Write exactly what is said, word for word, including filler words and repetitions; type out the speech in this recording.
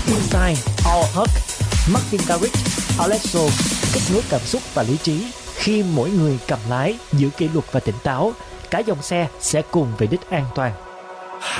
Inside All Hug, Martin Garrix, Alesso kết nối cảm xúc và lý trí. Khi mỗi người cầm lái, giữ kỷ luật và tỉnh táo, cả dòng xe sẽ cùng về đích an toàn.